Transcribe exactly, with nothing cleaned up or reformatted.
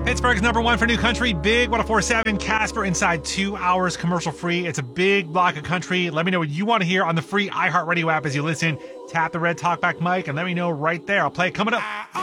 Pittsburgh's number one for new country, Big one oh four point seven Casper, inside two hours commercial free. It's a big block of country. Let me know what you want to hear on the free iHeartRadio app as you listen. Tap the red talkback mic and let me know right there. I'll play it coming up.